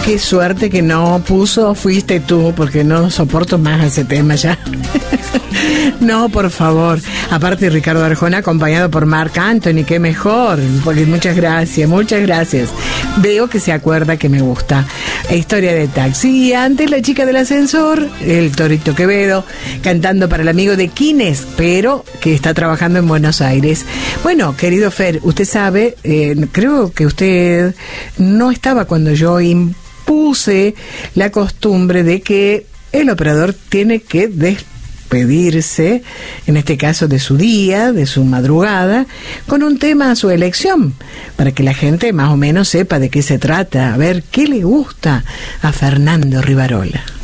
qué suerte que no puso fuiste tú, porque no soporto más ese tema ya. No, por favor. Aparte, Ricardo Arjona acompañado por Marc Anthony, qué mejor. Porque muchas gracias, muchas gracias. Veo que se acuerda que me gusta. Historia de taxi. Y antes la chica del ascensor, el Torito Quevedo, cantando para el amigo de Quines, pero que está trabajando en Buenos Aires. Bueno, querido Fer, usted sabe, creo que usted no estaba cuando yo impuse la costumbre de que el operador tiene que despedirse, en este caso de su día, de su madrugada, con un tema a su elección, para que la gente más o menos sepa de qué se trata, a ver qué le gusta a Fernando Rivarola.